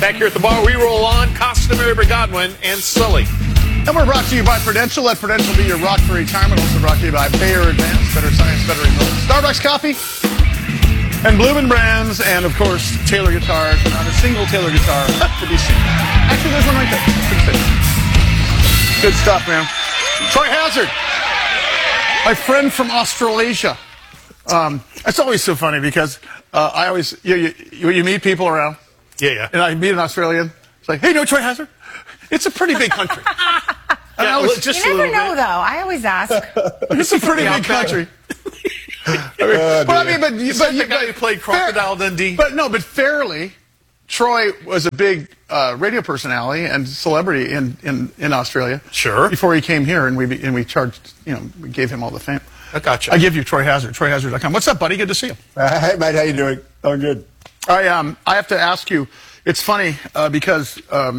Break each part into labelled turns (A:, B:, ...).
A: Back here at the bar, we roll on. Costa, Mary Godwin, and Sully.
B: And we're brought to you by Prudential. Let Prudential be your rock for retirement. Also brought to you by Bayer Advance, better science, better results. Starbucks coffee, and Bloomin' Brands, and of course, Taylor Guitars. And not a single Taylor guitar to be seen. Actually, there's one right there. Good stuff, man. Troy Hazard, my friend from Australasia. It's always so funny because I always, you meet people around.
A: Yeah.
B: And I meet an Australian. It's like, hey, you know Troy Hazard? It's a pretty big country.
A: Just
C: you never know, though. I always ask.
B: It's a pretty big country. But
A: the guy who played Crocodile Dundee.
B: But fairly, Troy was a big radio personality and celebrity in Australia.
A: Sure.
B: Before he came here, and we charged, we gave him all the fame.
A: I gotcha.
B: I give you Troy Hazard, TroyHazard.com. What's up, buddy? Good to see you.
D: Hey, mate, how you doing? I'm good.
B: I have to ask you. It's funny because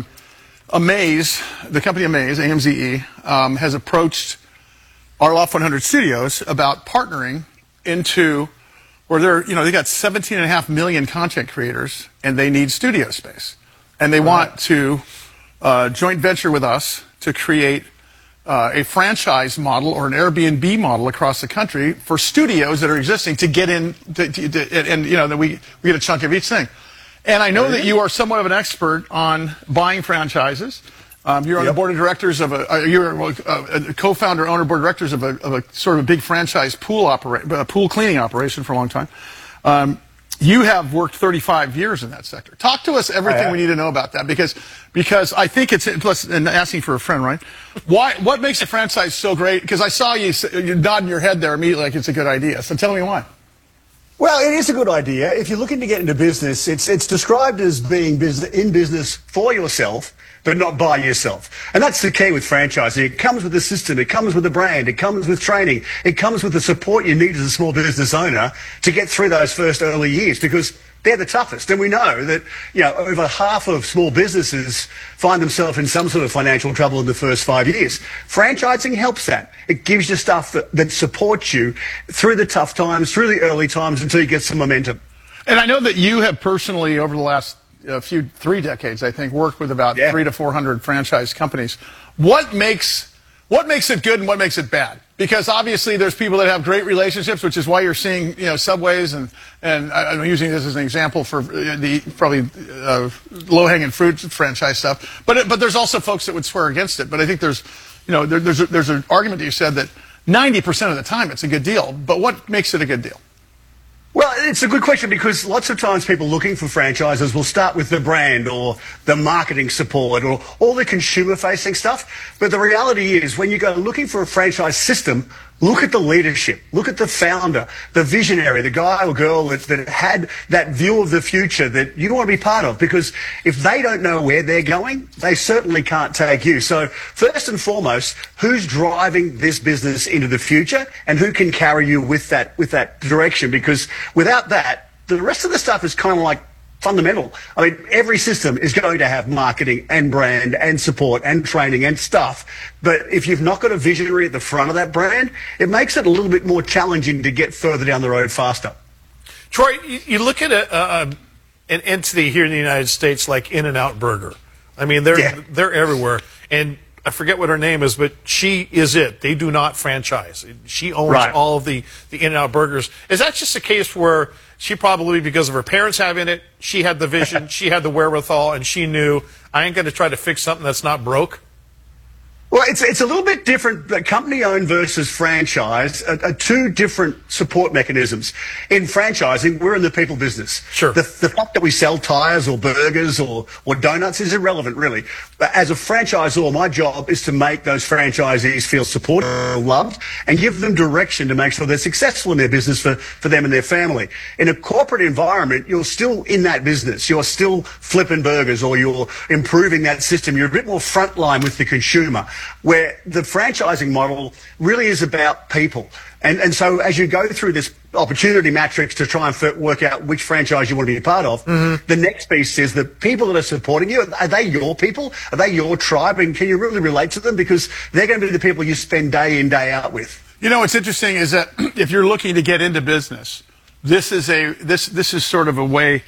B: Amaze, the company Amaze, AMZE, has approached our Loft 100 Studios about partnering into where they got 17.5 million content creators and they need studio space, and they want to joint venture with us to create a franchise model or an Airbnb model across the country for studios that are existing to get in, that we get a chunk of each thing. And I know that you are somewhat of an expert on buying franchises. You're on the board of directors of you're a co-founder, owner, board of directors of a sort of a big franchise pool cleaning operation for a long time. You have worked 35 years in that sector. Talk to us everything we need to know about that, because I think it's, plus, and asking for a friend, right? What makes a franchise so great? Because I saw you nodding your head there immediately like it's a good idea. So tell me why.
D: Well, it is a good idea. If you're looking to get into business, it's described as being in business for yourself, but not by yourself. And that's the key with franchising. It comes with a system, it comes with a brand, it comes with training, it comes with the support you need as a small business owner to get through those first early years, because they're the toughest. And we know that, over half of small businesses find themselves in some sort of financial trouble in the first 5 years. Franchising helps that. It gives you stuff that supports you through the tough times, through the early times, until you get some momentum.
B: And I know that you have personally, over the last 3 decades, I think, worked with about 300 to 400 franchise companies. What makes it good and what makes it bad? Because obviously there's people that have great relationships, which is why you're seeing, Subways, and I'm using this as an example for the probably low-hanging fruit franchise stuff. But there's also folks that would swear against it. But I think there's an argument that you said that 90% of the time it's a good deal. But what makes it a good deal?
D: Well, it's a good question, because lots of times people looking for franchises will start with the brand or the marketing support or all the consumer-facing stuff. But the reality is, when you go looking for a franchise system, look at the leadership, look at the founder, the visionary, the guy or girl that had that view of the future that you want to be part of, because if they don't know where they're going, they certainly can't take you. So first and foremost, who's driving this business into the future and who can carry you with that direction? Because without that, the rest of the stuff is kind of like fundamental. I mean, every system is going to have marketing and brand and support and training and stuff. But if you've not got a visionary at the front of that brand, it makes it a little bit more challenging to get further down the road faster.
A: Troy, you look at an entity here in the United States like In-N-Out Burger. I mean, they're everywhere. And I forget what her name is, but she is it. They do not franchise. She owns all of the In-N-Out Burgers. Is that just a case where she probably, because of her parents having it, she had the vision, she had the wherewithal, and she knew, I ain't going to try to fix something that's not broke?
D: Well, it's a little bit different. The company-owned versus franchise are two different support mechanisms. In franchising, we're in the people business.
A: Sure.
D: The fact that we sell tyres or burgers or donuts is irrelevant, really. But as a franchisor, my job is to make those franchisees feel supported, loved, and give them direction to make sure they're successful in their business for them and their family. In a corporate environment, you're still in that business. You're still flipping burgers, or you're improving that system. You're a bit more frontline with the consumer, where the franchising model really is about people. And so as you go through this opportunity matrix to try and work out which franchise you want to be a part of, the next piece is the people that are supporting you. Are they your people? Are they your tribe? And can you really relate to them? Because they're going to be the people you spend day in, day out with.
B: What's interesting is that if you're looking to get into business, this is sort of a way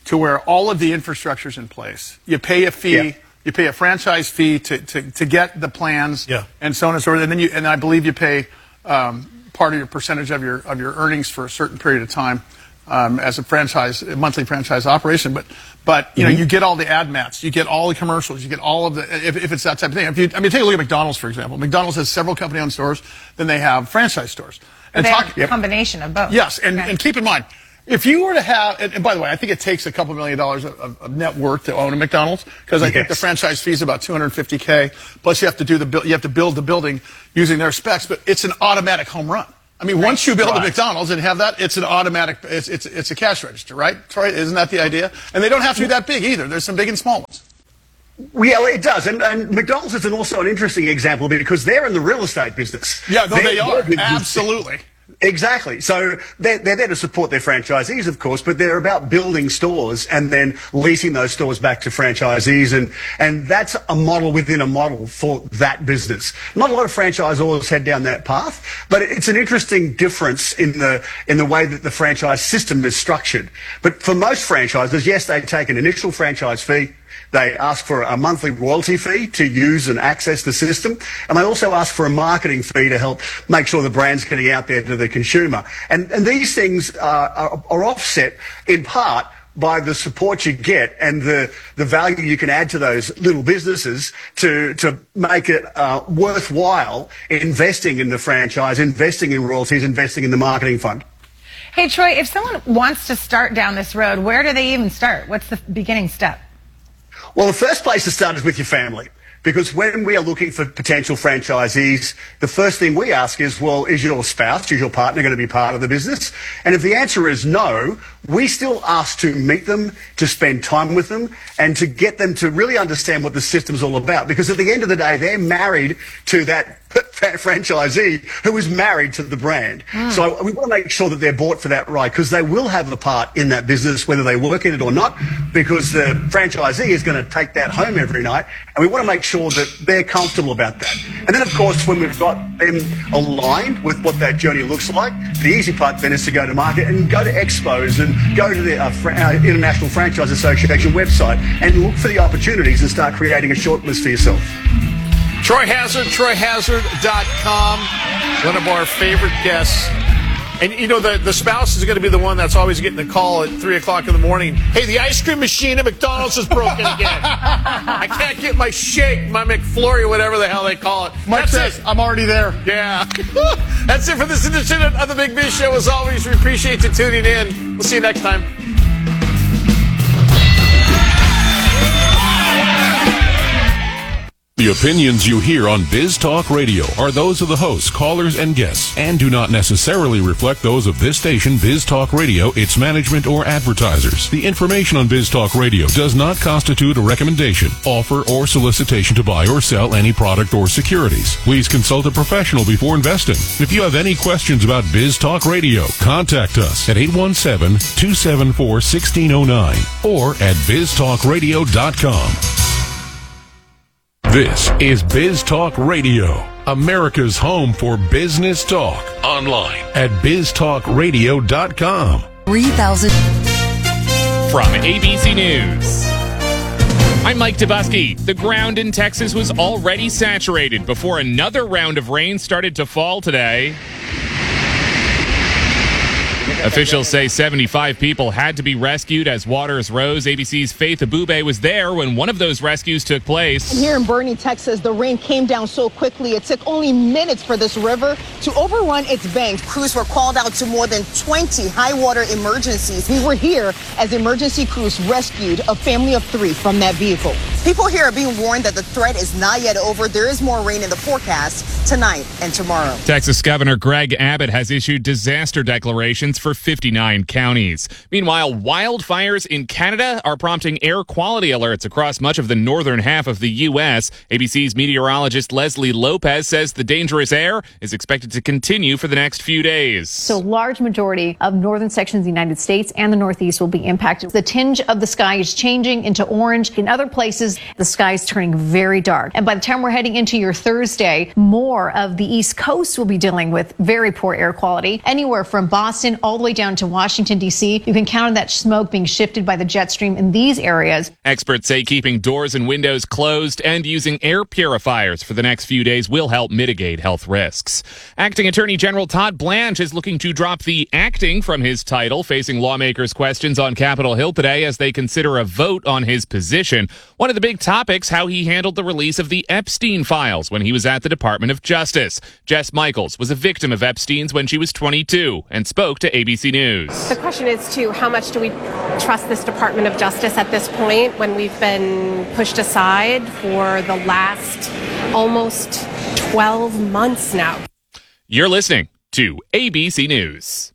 B: to where all of the infrastructure is in place. You pay a fee.
D: Yeah.
B: You pay a franchise fee to get the plans,
A: Yeah.
B: and so on and so forth. And then and I believe you pay part of your percentage of your earnings for a certain period of time as a monthly franchise operation. But you know, you get all the ad mats, you get all the commercials, you get all of the if it's that type of thing. Take a look at McDonald's, for example. McDonald's has several company-owned stores, then they have franchise stores. And
C: they have a combination of both.
B: Yes, and keep in mind, if you were to have, and by the way, I think it takes a couple $1 million of net worth to own a McDonald's, because I think the franchise fee is about $250K. Plus, you have to build the building using their specs, but it's an automatic home run. I mean, once you build a McDonald's and have that, it's an automatic. It's a cash register, right? Troy, isn't that the idea? And they don't have to be that big either. There's some big and small ones.
D: Yeah, it does. And McDonald's is also an interesting example because they're in the real estate business.
B: Yeah, no, they are. Absolutely.
D: Exactly. So they're there to support their franchisees, of course, but they're about building stores and then leasing those stores back to franchisees. And that's a model within a model for that business. Not a lot of franchisors head down that path, but it's an interesting difference in the way that the franchise system is structured. But for most franchises, yes, they take an initial franchise fee. They ask for a monthly royalty fee to use and access the system. And they also ask for a marketing fee to help make sure the brand's getting out there to the consumer. And these things are offset in part by the support you get and the value you can add to those little businesses to make it worthwhile investing in the franchise, investing in royalties, investing in the marketing fund.
C: Hey, Troy, if someone wants to start down this road, where do they even start? What's the beginning step?
D: Well, the first place to start is with your family. Because when we are looking for potential franchisees, the first thing we ask is, well, is your spouse, is your partner going to be part of the business? And if the answer is no, we still ask to meet them, to spend time with them, and to get them to really understand what the system's all about. Because at the end of the day, they're married to that franchisee who is married to the brand. So we want to make sure that they're bought for that ride, because they will have a part in that business, whether they work in it or not, because the franchisee is going to take that home every night. And we want to make sure that they're comfortable about that. And then, of course, when we've got them aligned with what that journey looks like, the easy part then is to go to market and go to expos and go to the International Franchise Association website and look for the opportunities and start creating a shortlist for yourself.
A: Troy Hazard, TroyHazard.com, one of our favorite guests. And, you know, the spouse is going to be the one that's always getting the call at 3 o'clock in the morning. Hey, the ice cream machine at McDonald's is broken again. I can't get my shake, my McFlurry, whatever the hell they call it.
B: Mike says, I'm already there.
A: Yeah. That's it for this edition of the Big Biz Show. As always, we appreciate you tuning in. We'll see you next time.
E: The opinions you hear on Biz Talk Radio are those of the hosts, callers, and guests, and do not necessarily reflect those of this station, Biz Talk Radio, its management, or advertisers. The information on Biz Talk Radio does not constitute a recommendation, offer, or solicitation to buy or sell any product or securities. Please consult a professional before investing. If you have any questions about Biz Talk Radio, contact us at 817-274-1609 or at biztalkradio.com. This is Biz Talk Radio, America's home for business talk. Online at biztalkradio.com.
F: 3,000.
G: From ABC News, I'm Mike Dubusky. The ground in Texas was already saturated before another round of rain started to fall today. Officials say 75 people had to be rescued as waters rose. ABC's Faith Abube was there when one of those rescues took place.
H: Here in Boerne, Texas, the rain came down so quickly it took only minutes for this river to overrun its banks. Crews were called out to more than 20 high water emergencies. We were here as emergency crews rescued a family of 3 from that vehicle. People here are being warned that the threat is not yet over. There is more rain in the forecast tonight and tomorrow.
G: Texas Governor Greg Abbott has issued disaster declarations for 59 counties. Meanwhile, wildfires in Canada are prompting air quality alerts across much of the northern half of the U.S. ABC's meteorologist Leslie Lopez says the dangerous air is expected to continue for the next few days.
I: So large majority of northern sections of the United States and the Northeast will be impacted. The tinge of the sky is changing into orange. In other places, areas. The sky's turning very dark. And by the time we're heading into your Thursday, more of the East Coast will be dealing with very poor air quality. Anywhere from Boston all the way down to Washington, D.C., you can count on that smoke being shifted by the jet stream in these areas.
G: Experts say keeping doors and windows closed and using air purifiers for the next few days will help mitigate health risks. Acting Attorney General Todd Blanche is looking to drop the acting from his title, facing lawmakers' questions on Capitol Hill today as they consider a vote on his position. One of the big topics, how he handled the release of the Epstein files when he was at the Department of Justice. Jess Michaels was a victim of Epstein's when she was 22 and spoke to ABC News.
F: The question is, too, how much do we trust this Department of Justice at this point when we've been pushed aside for the last almost 12 months now?
G: You're listening to ABC News.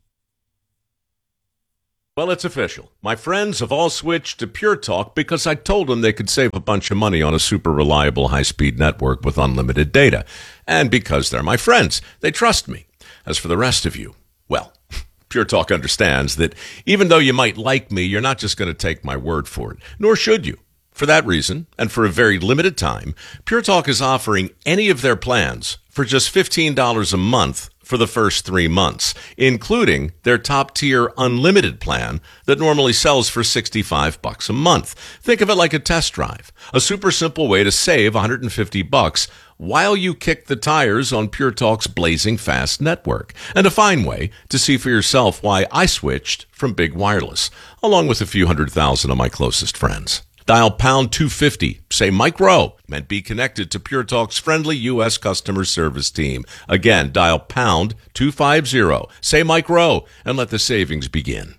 J: Well, it's official. My friends have all switched to Pure Talk because I told them they could save a bunch of money on a super reliable high-speed network with unlimited data. And because they're my friends, they trust me. As for the rest of you, well, Pure Talk understands that even though you might like me, you're not just going to take my word for it, nor should you. For that reason, and for a very limited time, Pure Talk is offering any of their plans for just $15 a month for the first 3 months, including their top-tier unlimited plan that normally sells for $65 a month. Think of it like a test drive, a super simple way to save $150 while you kick the tires on Pure Talk's blazing fast network, and a fine way to see for yourself why I switched from big wireless, along with a few 100,000 of my closest friends. Dial pound 250, say Mike Rowe, and be connected to Pure Talk's friendly U.S. customer service team. Again, dial pound 250, say Mike Rowe, and let the savings begin.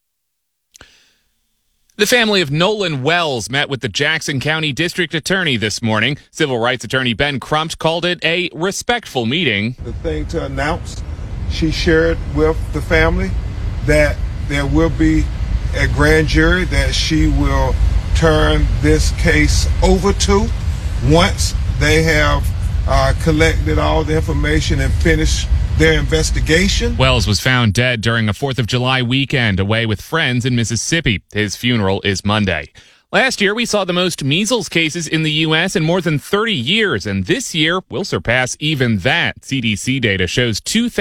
G: The family of Nolan Wells met with the Jackson County District Attorney this morning. Civil rights attorney Ben Crumpt called it a respectful meeting.
K: The thing to announce, she shared with the family that there will be a grand jury that she will turn this case over to once they have collected all the information and finished their investigation.
G: Wells was found dead during a 4th of July weekend away with friends in Mississippi. His funeral is Monday. Last year, we saw the most measles cases in the U.S. in more than 30 years, and this year will surpass even that. CDC data shows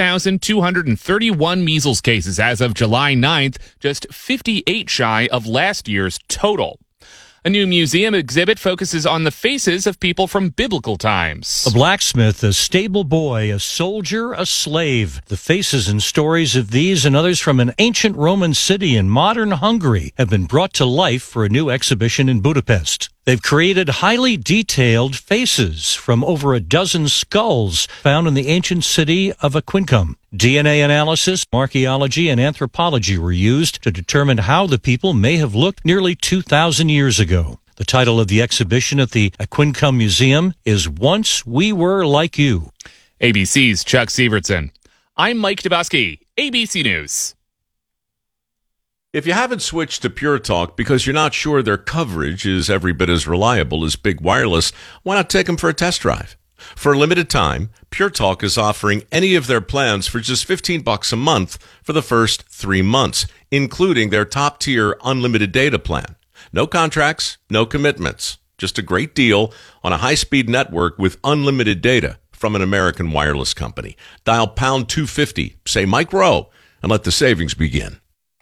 G: 2,231 measles cases as of July 9th, just 58 shy of last year's total. A new museum exhibit focuses on the faces of people from biblical times.
L: A blacksmith, a stable boy, a soldier, a slave. The faces and stories of these and others from an ancient Roman city in modern Hungary have been brought to life for a new exhibition in Budapest. They've created highly detailed faces from over a dozen skulls found in the ancient city of Aquincum. DNA analysis, archaeology, and anthropology were used to determine how the people may have looked nearly 2,000 years ago. The title of the exhibition at the Aquincum Museum is Once We Were Like You.
G: ABC's Chuck Sievertson. I'm Mike Dabowski, ABC News.
J: If you haven't switched to Pure Talk because you're not sure their coverage is every bit as reliable as big wireless, why not take them for a test drive? For a limited time, Pure Talk is offering any of their plans for just $15 a month for the first 3 months, including their top-tier unlimited data plan. No contracts, no commitments. Just a great deal on a high-speed network with unlimited data from an American wireless company. Dial pound 250, say Mike Rowe, and let the savings begin.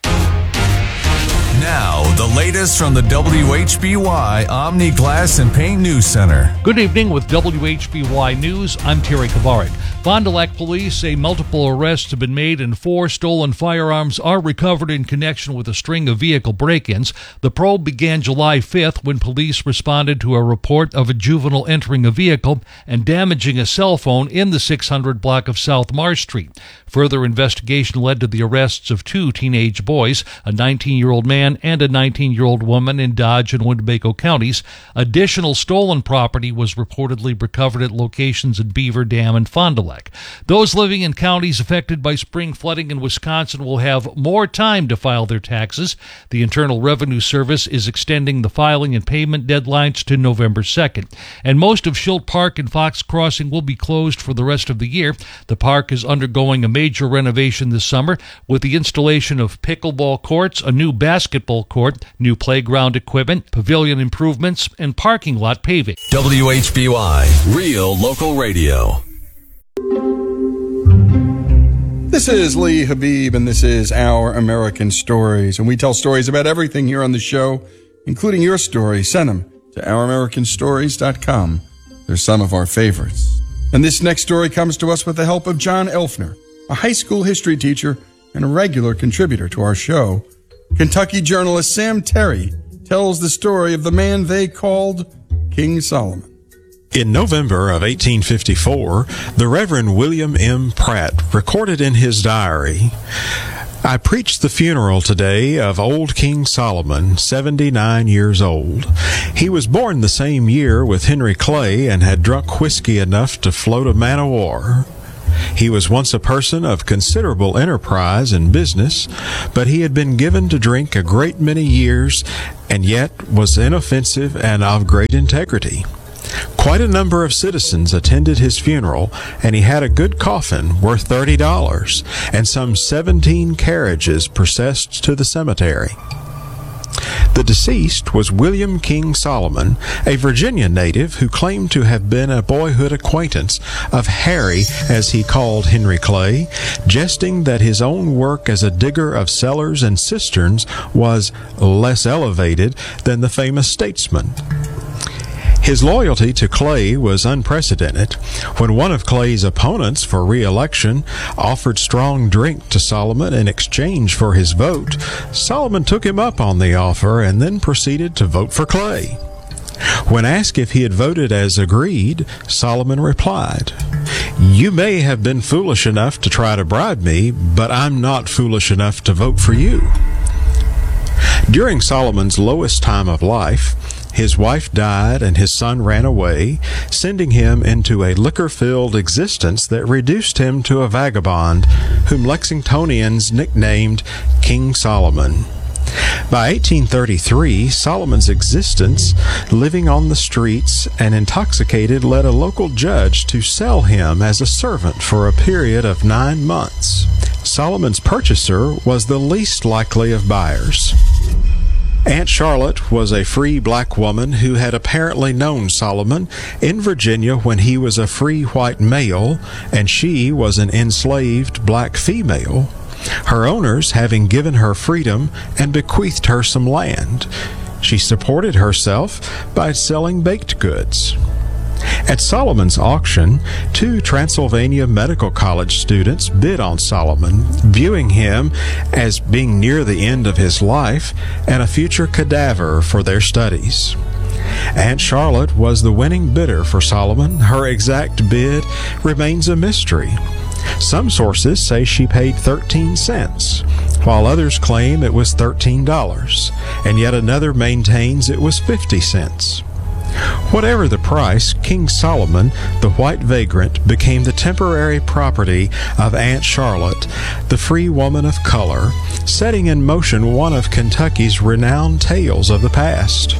M: Now, the latest from the WHBY Omni Glass and Paint News Center.
N: Good evening with WHBY News. I'm Terry Kovarik. Fond du Lac police say multiple arrests have been made and 4 stolen firearms are recovered in connection with a string of vehicle break-ins. The probe began July 5th when police responded to a report of a juvenile entering a vehicle and damaging a cell phone in the 600 block of South Marsh Street. Further investigation led to the arrests of 2 teenage boys, a 19-year-old man and a 19-year-old woman in Dodge and Winnebago counties. Additional stolen property was reportedly recovered at locations in Beaver Dam and Fond du Lac. Those living in counties affected by spring flooding in Wisconsin will have more time to file their taxes. The Internal Revenue Service is extending the filing and payment deadlines to November 2nd. And most of Schilt Park and Fox Crossing will be closed for the rest of the year. The park is undergoing a major renovation this summer with the installation of pickleball courts, a new basketball basketball court, new playground equipment, pavilion improvements, and parking lot paving.
M: WHBY, real local radio.
B: This is Lee Habib, and this is Our American Stories. And we tell stories about everything here on the show, including your story. Send them to ouramericanstories.com. They're some of our favorites. And this next story comes to us with the help of John Elfner, a high school history teacher and a regular contributor to our show. Kentucky journalist Sam Terry tells the story of the man they called King Solomon.
O: In November of 1854, the Reverend William M. Pratt recorded in his diary, "I preached the funeral today of old King Solomon, 79 years old. He was born the same year with Henry Clay and had drunk whiskey enough to float a man of war. He was once a person of considerable enterprise and business, but he had been given to drink a great many years and yet was inoffensive and of great integrity. Quite a number of citizens attended his funeral, and he had a good coffin worth $30, and some 17 carriages processed to the cemetery." The deceased was William King Solomon, a Virginia native who claimed to have been a boyhood acquaintance of Harry, as he called Henry Clay, jesting that his own work as a digger of cellars and cisterns was less elevated than the famous statesman. His loyalty to Clay was unprecedented. When one of Clay's opponents for re-election offered strong drink to Solomon in exchange for his vote, Solomon took him up on the offer and then proceeded to vote for Clay. When asked if he had voted as agreed, Solomon replied, "You may have been foolish enough to try to bribe me, but I'm not foolish enough to vote for you." During Solomon's lowest time of life, his wife died and his son ran away, sending him into a liquor-filled existence that reduced him to a vagabond, whom Lexingtonians nicknamed King Solomon. By 1833, Solomon's existence, living on the streets and intoxicated, led a local judge to sell him as a servant for a period of 9 months. Solomon's purchaser was the least likely of buyers. Aunt Charlotte was a free black woman who had apparently known Solomon in Virginia when he was a free white male and she was an enslaved black female, her owners having given her freedom and bequeathed her some land. She supported herself by selling baked goods. At Solomon's auction, 2 Transylvania Medical College students bid on Solomon, viewing him as being near the end of his life and a future cadaver for their studies. Aunt Charlotte was the winning bidder for Solomon. Her exact bid remains a mystery. Some sources say she paid 13 cents, while others claim it was $13, and yet another maintains it was 50 cents. Whatever the price, King Solomon, the white vagrant, became the temporary property of Aunt Charlotte, the free woman of color, setting in motion one of Kentucky's renowned tales of the past.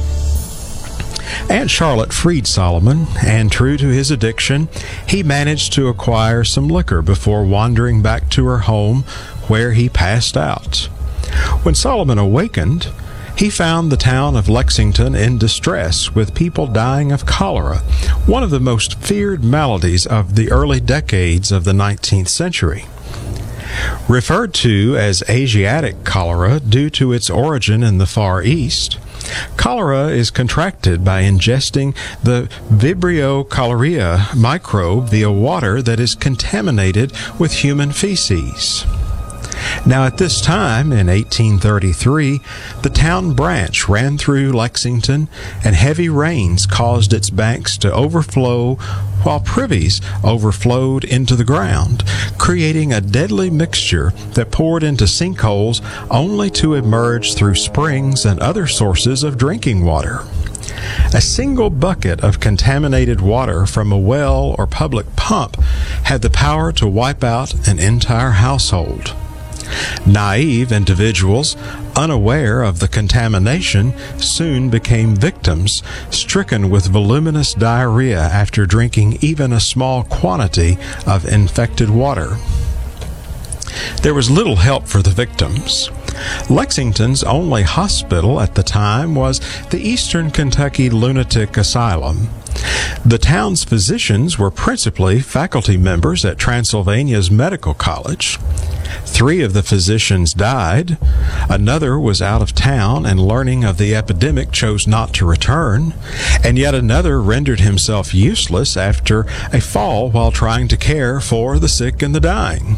O: Aunt Charlotte freed Solomon, and true to his addiction, he managed to acquire some liquor before wandering back to her home, where he passed out. When Solomon awakened, he found the town of Lexington in distress, with people dying of cholera, one of the most feared maladies of the early decades of the 19th century. Referred to as Asiatic cholera due to its origin in the Far East, cholera is contracted by ingesting the Vibrio cholerae microbe via water that is contaminated with human feces. Now, at this time, in 1833, the town branch ran through Lexington, and heavy rains caused its banks to overflow, while privies overflowed into the ground, creating a deadly mixture that poured into sinkholes only to emerge through springs and other sources of drinking water. A single bucket of contaminated water from a well or public pump had the power to wipe out an entire household. Naive individuals, unaware of the contamination, soon became victims, stricken with voluminous diarrhea after drinking even a small quantity of infected water. There was little help for the victims. Lexington's only hospital at the time was the Eastern Kentucky Lunatic Asylum. The town's physicians were principally faculty members at Transylvania's Medical College. 3 of the physicians died. Another was out of town and, learning of the epidemic, chose not to return. And yet another rendered himself useless after a fall while trying to care for the sick and the dying.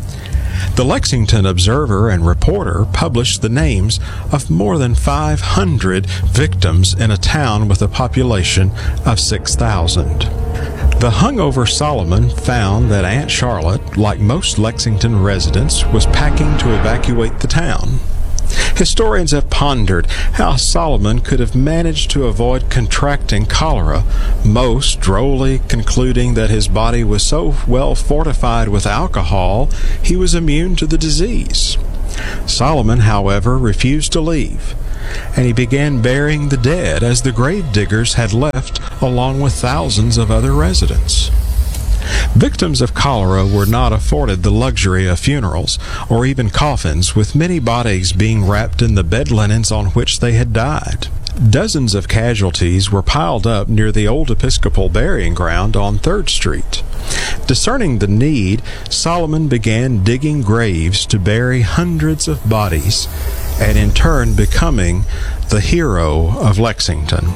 O: The Lexington Observer and Reporter published the names of more than 500 victims in a town with a population of 6,000. The hungover Solomon found that Aunt Charlotte, like most Lexington residents, was packing to evacuate the town. Historians have pondered how Solomon could have managed to avoid contracting cholera, most drolly concluding that his body was so well fortified with alcohol he was immune to the disease. Solomon, however, refused to leave, and he began burying the dead as the grave diggers had left, along with thousands of other residents. Victims of cholera were not afforded the luxury of funerals or even coffins, with many bodies being wrapped in the bed linens on which they had died. Dozens of casualties were piled up near the old Episcopal burying ground on 3rd Street. Discerning the need, Solomon began digging graves to bury hundreds of bodies, and in turn becoming the hero of Lexington.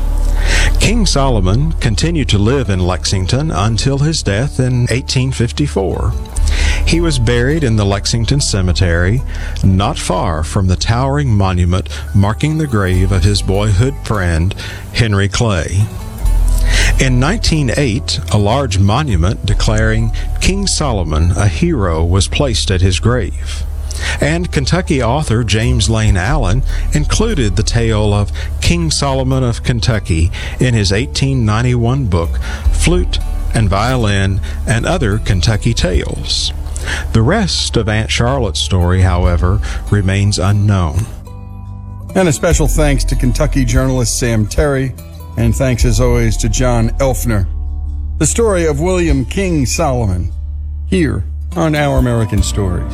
O: King Solomon continued to live in Lexington until his death in 1854. He was buried in the Lexington Cemetery, not far from the towering monument marking the grave of his boyhood friend, Henry Clay. In 1908, a large monument declaring King Solomon a hero was placed at his grave. And Kentucky author James Lane Allen included the tale of King Solomon of Kentucky in his 1891 book, Flute and Violin and Other Kentucky Tales. The rest of Aunt Charlotte's story, however, remains unknown.
B: And a special thanks to Kentucky journalist Sam Terry, and thanks as always to John Elfner. The story of William King Solomon, here on Our American Stories.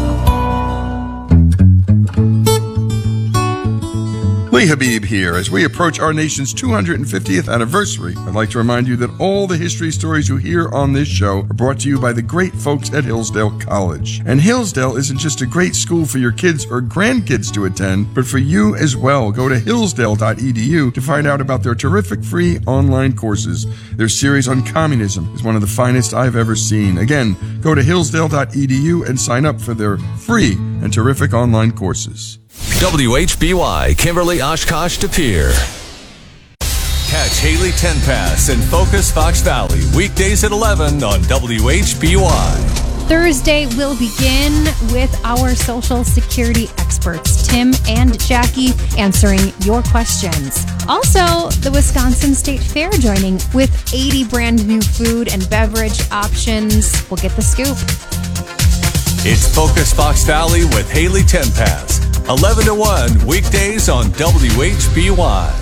B: Lee Habib here. As we approach our nation's 250th anniversary, I'd like to remind you that all the history stories you hear on this show are brought to you by the great folks at Hillsdale College. And Hillsdale isn't just a great school for your kids or grandkids to attend, but for you as well. Go to hillsdale.edu to find out about their terrific free online courses. Their series on communism is one of the finest I've ever seen. Again, go to hillsdale.edu and sign up for their free and terrific online courses.
M: WHBY, Kimberly, Oshkosh, De Pere. Catch Haley Tenpass and Focus Fox Valley weekdays at 11 on WHBY.
P: Thursday will begin with our Social Security experts, Tim and Jackie, answering your questions. Also, the Wisconsin State Fair joining with 80 brand new food and beverage options. We'll get the scoop.
M: It's Focus Fox Valley with Haley Tenpass. 11 to 1 weekdays on WHBY.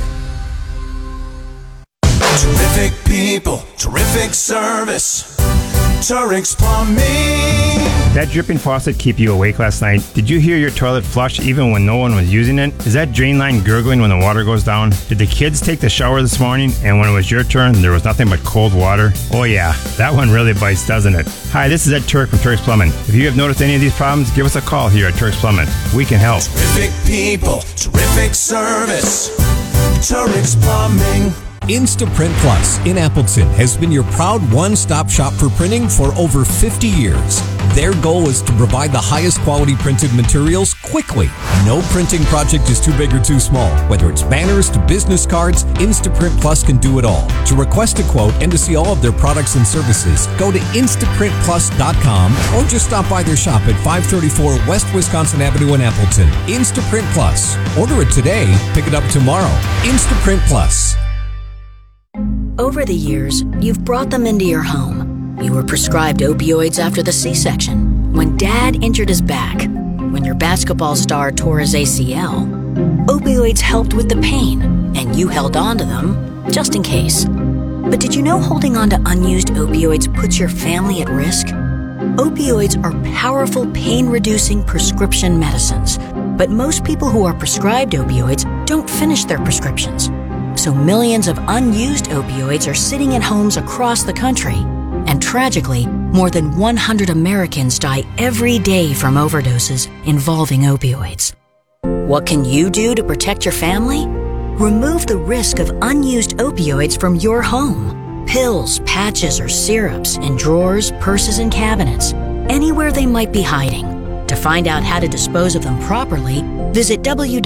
Q: Terrific people, terrific service. Turix Plumbing.
R: That dripping faucet keep you awake last night? Did you hear your toilet flush even when no one was using it? Is that drain line gurgling when the water goes down? Did the kids take the shower this morning and when it was your turn, there was nothing but cold water? Oh yeah, that one really bites, doesn't it? Hi, this is Ed Turk from Turk's Plumbing. If you have noticed any of these problems, give us a call here at Turk's Plumbing. We can help.
Q: Terrific people, terrific service. Turix Plumbing.
S: Instaprint Plus in Appleton has been your proud one-stop shop for printing for over 50 years. Their goal is to provide the highest quality printed materials quickly. No printing project is too big or too small. Whether it's banners to business cards, Instaprint Plus can do it all. To request a quote and to see all of their products and services, go to InstaprintPlus.com or just stop by their shop at 534 West Wisconsin Avenue in Appleton. Instaprint Plus. Order it today, pick it up tomorrow. Instaprint Plus.
T: Over the years, you've brought them into your home. You were prescribed opioids after the C-section, when Dad injured his back, when your basketball star tore his ACL. Opioids helped with the pain, and you held on to them just in case. But did you know holding on to unused opioids puts your family at risk? Opioids are powerful pain-reducing prescription medicines. But most people who are prescribed opioids don't finish their prescriptions. So millions of unused opioids are sitting in homes across the country. And tragically, more than 100 Americans die every day from overdoses involving opioids. What can you do to protect your family? Remove the risk of unused opioids from your home. Pills, patches, or syrups in drawers, purses, and cabinets, anywhere they might be hiding. To find out how to dispose of them properly, visit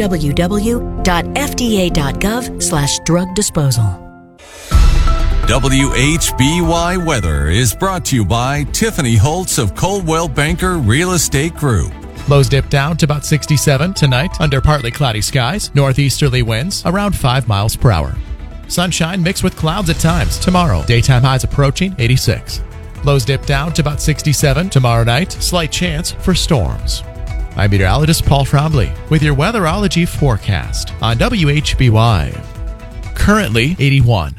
T: www.fda.gov/drug disposal.
M: WHBY Weather is brought to you by Tiffany Holtz of Coldwell Banker Real Estate Group.
U: Lows dip down to about 67 tonight under partly cloudy skies, northeasterly winds around 5 miles per hour. Sunshine mixed with clouds at times tomorrow. Daytime highs approaching 86. Lows dip down to about 67 tomorrow night. Slight chance for storms. I'm meteorologist Paul Trombley with your weatherology forecast on WHBY. Currently 81.